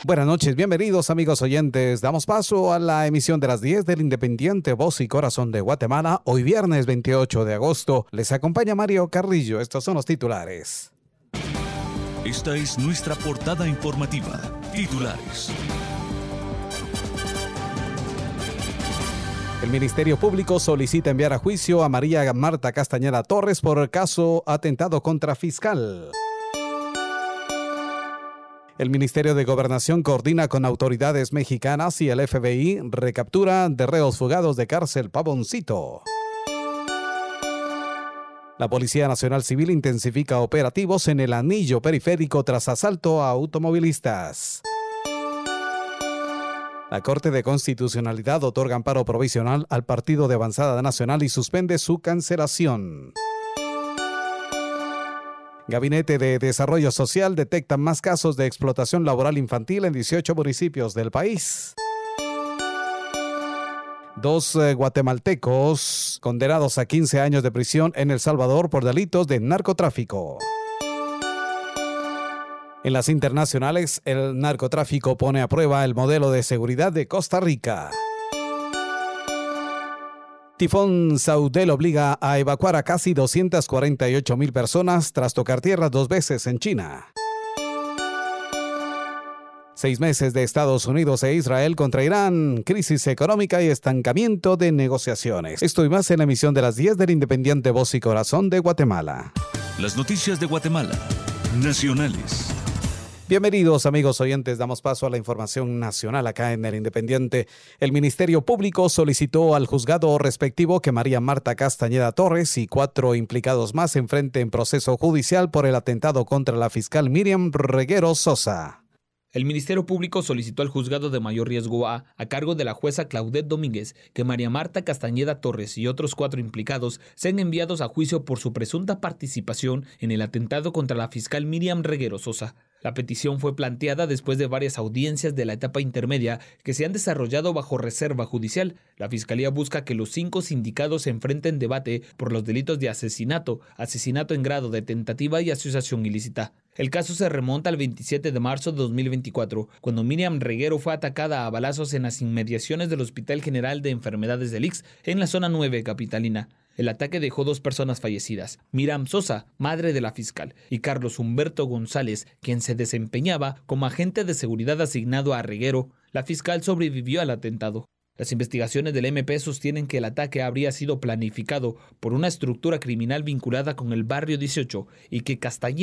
Buenas noches, bienvenidos amigos oyentes. Damos paso a la emisión de las 10 del Independiente Voz y Corazón de Guatemala. Hoy viernes 28 de agosto. Les acompaña Mario Carrillo. Estos son los titulares. Esta es nuestra portada informativa. Titulares. El Ministerio Público solicita enviar a juicio a María Marta Castañeda Torres por caso atentado contra fiscal. El Ministerio de Gobernación coordina con autoridades mexicanas y el FBI recaptura de reos fugados de cárcel Pavoncito. La Policía Nacional Civil intensifica operativos en el anillo periférico tras asalto a automovilistas. La Corte de Constitucionalidad otorga amparo provisional al Partido de Avanzada Nacional y suspende su cancelación. Gabinete de Desarrollo Social detecta más casos de explotación laboral infantil en 18 municipios del país. 2 guatemaltecos condenados a 15 años de prisión en El Salvador por delitos de narcotráfico. En las internacionales, el narcotráfico pone a prueba el modelo de seguridad de Costa Rica. Tifón Saudel obliga a evacuar a casi 248,000 personas tras tocar tierra 2 veces en China. 6 meses de Estados Unidos e Israel contra Irán, crisis económica y estancamiento de negociaciones. Esto y más en la emisión de las 10 del Independiente Voz y Corazón de Guatemala. Las noticias de Guatemala. Nacionales. Bienvenidos amigos oyentes, damos paso a la información nacional acá en el Independiente. El Ministerio Público solicitó al juzgado respectivo que María Marta Castañeda Torres y 4 implicados más se enfrenten proceso judicial por el atentado contra la fiscal Miriam Reguero Sosa. El Ministerio Público solicitó al Juzgado de Mayor Riesgo A cargo de la jueza Claudette Domínguez, que María Marta Castañeda Torres y otros 4 implicados sean enviados a juicio por su presunta participación en el atentado contra la fiscal Miriam Reguero Sosa. La petición fue planteada después de varias audiencias de la etapa intermedia que se han desarrollado bajo reserva judicial. La Fiscalía busca que los 5 sindicados se enfrenten debate por los delitos de asesinato, asesinato en grado de tentativa y asociación ilícita. El caso se remonta al 27 de marzo de 2024, cuando Miriam Reguero fue atacada a balazos en las inmediaciones del Hospital General de Enfermedades del ICSS en la zona 9 capitalina. El ataque dejó 2 personas fallecidas, Miriam Sosa, madre de la fiscal, y Carlos Humberto González, quien se desempeñaba como agente de seguridad asignado a Reguero. La fiscal sobrevivió al atentado. Las investigaciones del MP sostienen que el ataque habría sido planificado por una estructura criminal vinculada con el Barrio 18 y que Castañeda